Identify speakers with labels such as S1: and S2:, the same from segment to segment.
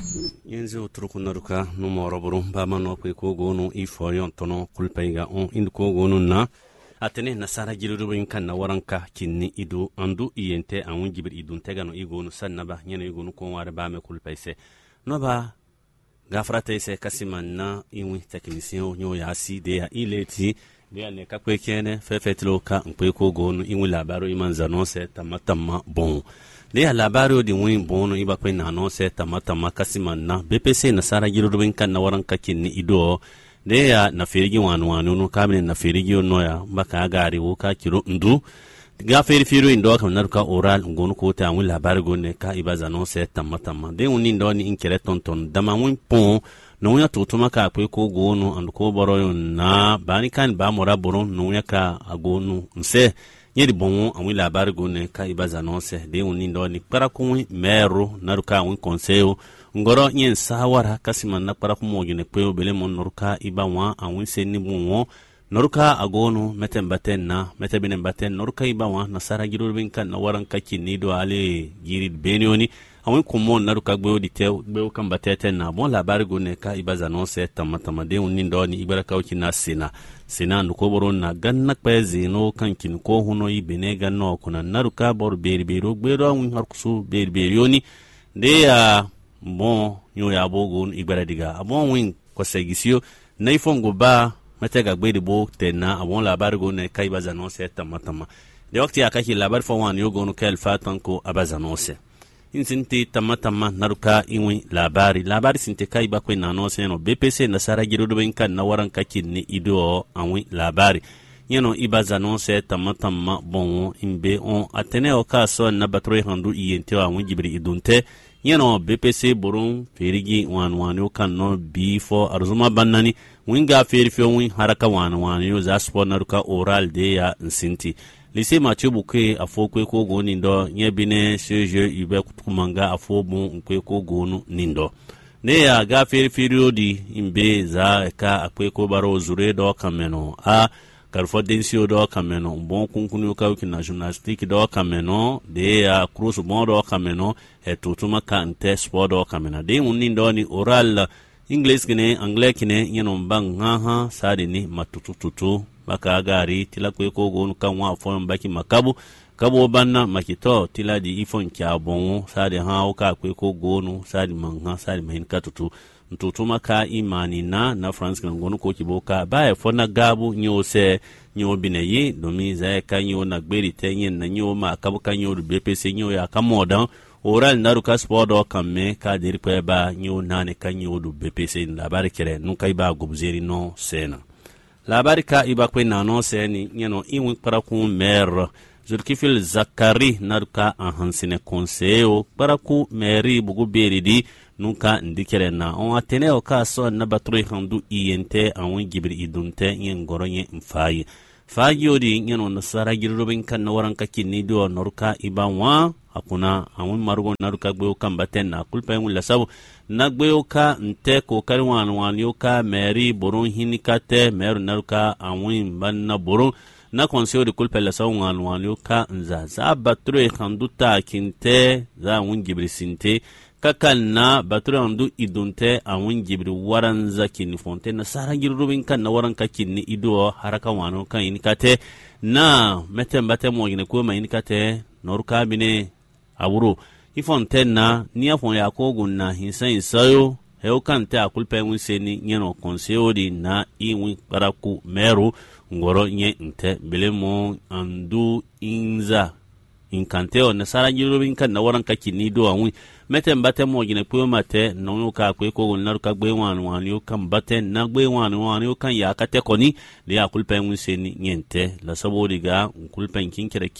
S1: Yenzu turukunaruka numoroburu bamano kwe kogonu ifoyon tono kulpaiga on indu kogonu na atene nasara jirudu inkan na waranka kinni idu andu iyente anun jibir idun tegano igonu sannaba nyene igonu ko ware bame kulpaise noba gafrata se kasimanna inwi technicien nyo yasi de ya ileti de ya ne kakwe kene fefetlo ka nkwe kogonu inwi labaro imanzano se tamatama bon de ya labaro di win bono iba kwe na no se tamatama kasimanna BPC nasara jirudu inkan na waranka kinni ido de ya na ferigi wanu no kamene na ferigi no ya baka gari wo ka kiro ndu ga feri indo kam naruka oral ngonu ko ta won labar gonne ka ibaza no se tamatama de woni ndo ni inkere tonton dama won pon no ya tutuma ka pe ko gonu and ko boro na bani kan ba mora boro no ya ka agonu nse yedi bon awon labar gonne ka ibaza no se de woni ndo ni para ko mero naruka won conseil ngoro yen sawara kasiman na para ko mo gene pe bele mon naruka ibawa awon se ni bon noruka agonu metembaten na metebinen baten noruka ibawa nasara girubin kan na waran kaki ni do ale girid benioni awon kumon naruka gbewo dite gbewo kan bateten na bon labari gone ka ibaza no se tamatama de unni do ni ibara kawki na sina nuko boron na ganna pezi no kan kin ko huno ibene ganno kuna naruka bor berbero gbero awon harkusu berberioni de ya bon yo ya bogun ibara diga abon win ko segisio naifongo ba matega gbedi bo tenna abon labar go ne kai bazano se tamatama de wakti akaki labar fo wan yo gonu kel fatan ko abazano se insinti tamatama naruka inwi labari sinte kai ba ko nano se no BPC nasara girudo ben kan na waran kaki ni ido anwi labari yeno ibazano se tamatama bon imbe on atene o kaso na batro handu iyente wa anwi jibri idunte yeno BPC burun ferigi wan yo kan no bifo arzuma bannani winga ferifio win haraka wan yo za sport naruka oral de ya nsinti lise Mathieu Buke afokwe ko goni ndo nyebine seje ibe kutumanga afobu nkwe ko gonu nindo ne ya ga ferifio di imbe za ka akwe ko baro zure do kameno a Carfodensio do kameno bon kunkunu ka na gymnastique do kameno de ya cross bon do kameno tutuma kante sport do kamena de unni ndo ni oral English kine anglais kine yeno bang ha sadi ni matutututu baka gari tila kwe ko gonu kan wa fon baki makabu kabo banna makito tila di ifon kya bon sadi ha o ka kwe ko gonu sadi manga sadi mahin katutu ntutuma ka imani na France kan gonu ko kiboka ba e fona gabu nyose nyo bineyi domi za ka nyo na gberi tenyen na nyo ma kabu kan nyo BPC nyo ya kamodan oral naruka sport do kamme ka dir ko ba nyo nane kan nyo du BPC labari kere nun kai ba gubzeri no sena labari ka iba ko nano seni nyeno inwi para ku mer Zulkifil Zakari naruka ahansine conseil para ku meri bugu beridi nunka ndikere na on atene o kaso na batro handu iyente awon gibri idunte yen goronye mfayi fayi odi nyeno nasara girubin kan na waran kakini do norka ibanwa akuna awon marugo naruka gbe kambaten na kulpa ngula sabu na gbe ka nte ko karwan yoka meri boron hinikate meru naruka awon banna boron na conseil de kulpa la sawu wan yoka nza batro handu ta kinte za won gibri sinte kakan na batro andu idunte awun jibri waran zakini fonte na sara girubin kan na waran kakini ido haraka wano kan inikate na metembate mo gine ko mai inikate noruka bine awuro ifonte na niya fon ya ko gunna hinsan sayo he kan ta akulpe won seni nyeno conseil na iwi paraku meru ngoro nye nte belemo andu inza inkanteo na sara girubin kan na waran kakini do awun meten bate mo gine ko mate no ka ko ko na ka gbe wan yo kan bate na gbe wan yo kan ya ka te koni le ya kulpa mun seni nyente la sabodiga kulpa kin kire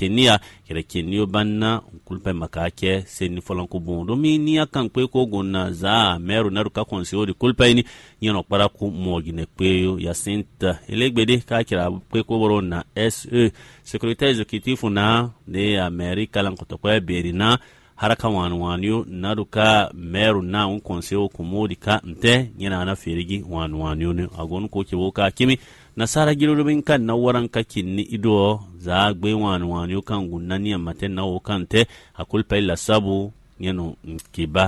S1: keniyo banna kulpa makake seni folon ko bondo mi ni akan ko gonna za meru na ka konsi odi kulpa ni yeno para ku mo gine ko ya senta elegbede ka kira ko boro na SE secrétaire exécutif na de America lan ko to ko berina haraka wanwanyo naruka meru na un conseil komodi ka nte nyana na ferigi wanwanyo ne agon ko kiboka kimi nasara girubin kan na waran kakinni ido za gbe wanwanyo kan gunnani amaten na o kante akul pay la sabu nyano kiba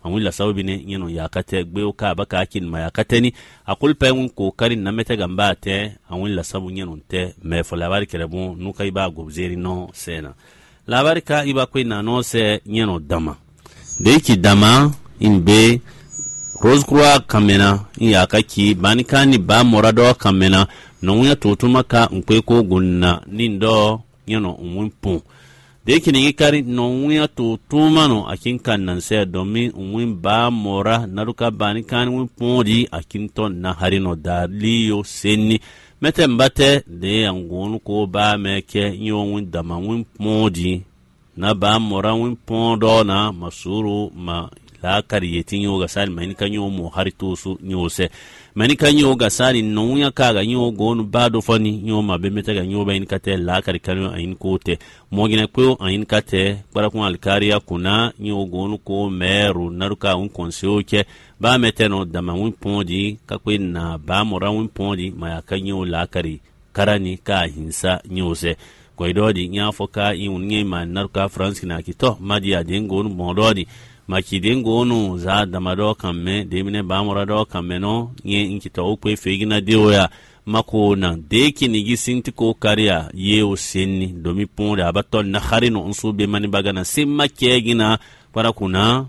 S1: awin la sababu ne yano yakate gbe ka baka akin ma yakate ni akul pe un ko karin na mete gamba te awin la sababu yano te me fo labari kere bon nuka iba gobzeri no sena labari ka iba ko na no se yano dama de ki dama in be Rose Croix kamena ya kaki banikani ba morado kamena no ya totuma ka nkwe ko gunna nindo yano umwimpu de kini kari no ya totuma no akin kan nan se domin umwim ba mora naruka banikani wimpodi akin ton na harino daliyo senni mete mbate de angonu ko ba meke yo win dama wimpodi na ba mora wimpodo na masuru ma la kariyetin yo ga sali mani kanyo mo harito su nyose mani kanyo ga sali no ya kaga nyo gonu bado fani nyo mabe meta ga nyo ba in kate la kari kanyo ayin kote mogine ko ayin kate para kun alkaria kuna nyo gonu ko meru naruka un konseoke ba meteno dama un pondi kakwe na ba mora un pondi ma kanyo la kari karani ka hinsa nyose ko idodi nya foka in unye ma naruka france na kito madi adengo no mododi makiden gonu za damado kamme demine bamora do kamme no nye inkita okwe fegina deoya mako na deki ni gisinti ko kariya yeo senni domi ponde abaton na harino unsu be mani bagana simma kegina para kuna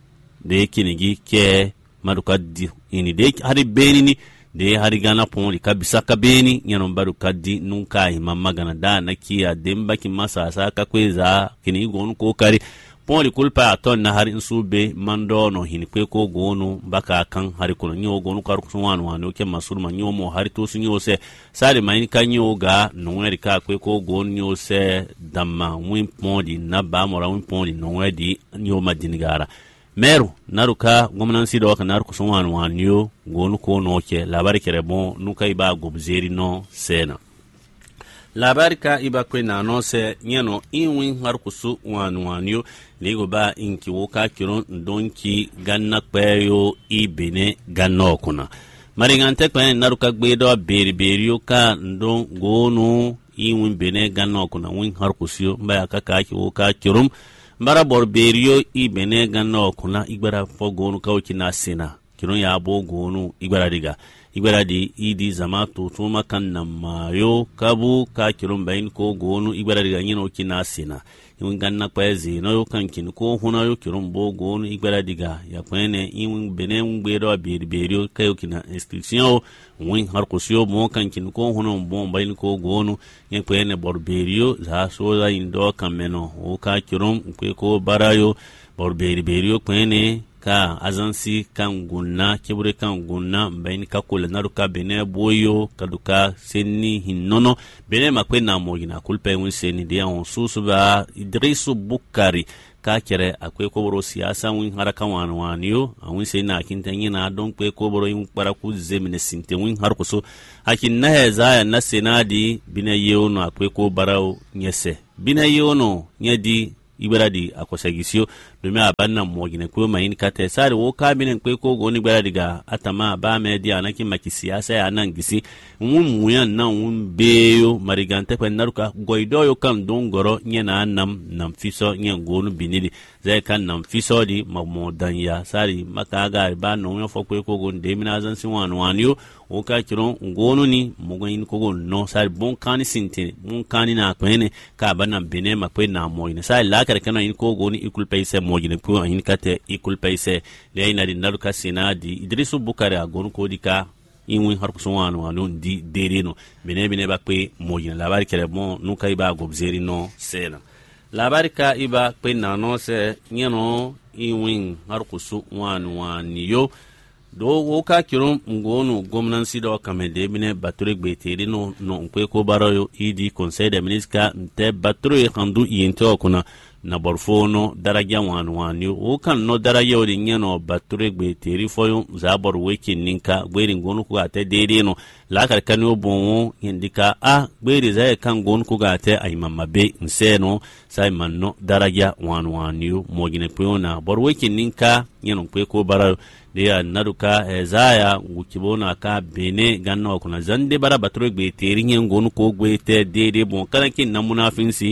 S1: deki ni gi ke maduka di ini deki hari benini de hari gana ponde kabisa kabeni nyano baduka di nunka imama gana da na kiya demba ki masasa ka kweza kini gonu ko kari poli kulpa aton na hari insube mando no hini kwe ko gonu baka kan hari kuno nyo gonu kar kusuwanu wano ke masurma nyo mo hari to su nyo se sare mayin kan nyo ga nongeri ka kwe ko gonu nyo se damma win podi na ba mora win podi nongedi nyo madinigara meru naruka gomnansi do kan naruko suwanu wano gonu ko no ke labari kere bon nuka iba gobzeri no sena labari ka iba kwe na no se nyano inwin har kusu wanwanyo ligo ba inki woka kiron donki ganna kweyo ibene ganna okuna maringante kwe naruka gbedo beriberiyo ka ndon gonu inwin bene ganna okuna win har kusu mbaya kaka ki woka kirum mbara borberiyo ibene ganna okuna igbara fo gonu kawki na sena kiron ya bo gonu igbara diga ibaradi idi zama tutuma kan namayo kabu ka kirun bayin ko gonu ibaradi ganyino kina sina in ganna kwezi no yo kan kin ko huna yo kirun bo gonu ibaradi ga ya kwene in benen gbedo berio kayo kina inscription win har ko siyo mo kan kin ko huna bo bayin ko gonu yen kwene borberio za so za indo kan meno o ka kirun ko barayo borberio kwene ka azansi kan gunna kibure kan gunna bayin ka kula naruka bene boyo kaduka senni hinnono bene makwe na mogina kulpe won senni de on susuba Idrisu Bukari ka kere akwe ko boro siyasa win haraka wanwaniyo awin senni akintanyi na don kwe ko boro yin para ku zemine sinte win har kuso akin na heza na senadi bine yewono akwe ko barao nyese bine yewono nyedi ibaradi akosagisio domi abanna mogine ko mayin kate sare wo kabinen kwe ko goni baradi ga atama ba medi anaki makisiyasa ya nan gisi muyan nan beyo marigante pe naruka goidoyo kan dongoro nyena nam fiso nyen gonu binidi zai kan nam fiso di mamodan ya sare makaga ba no yo fo kwe ko gon de minazan sin wanyo o ka kiron ngonu ni mugoyin ko gon no sare bon kani sinte mun kani na kwene ka banna bene makwe na moyine sare la kare kana in ko goni ikul payse mogine ko in kate ikul payse le ina din naruka sinadi Idrisu Bukari agon ko dika inwin har kuswanu anon di dereno bene bakwe mogine labari kere bon nuka iba gobzeri no sena labari ka iba pe nano se nyeno inwin har kuswanu waniyo do wo ka kiron ngonu gomnansi do kamede bine bature gbeteri no nkwe ko barayo idi conseil des ministres nte bature kandu yento kuna na borfono daraja wanwani o kan no daraja odi nyeno bature gbeteri foyo za bor weki ninka gberi ngonu ko ate dede no la kar kanyo bon indika a gberi za kan ngonu ko ate ay mamabe nseno sai manno daraja wanwani mogine pona bor weki ninka nyeno kwe ko barayo dia naruka ezaya ngukibona ka bene ganno kuna zande bara bature gbeteri ngonu ko gbete dede bon kana kin na munafinsi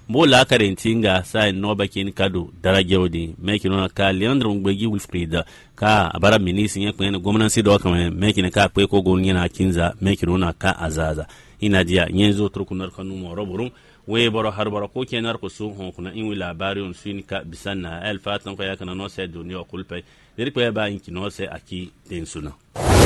S1: mo la karentinga sa no bakin kado darajewdi mekino ka Leandro Ngbegi Wilfried ka abara minisi nya kwen gwamnati do kan mekino ka kwe ko gon yana kinza mekino na ka azaza ina dia nyenzo turkunar kanu mo roburun we boro har boro ko kenar ko su hon kuna in wi labari on suni ka bisanna el fatan ko yakana no se duniya kulpe diri ko ba in kino se aki den suna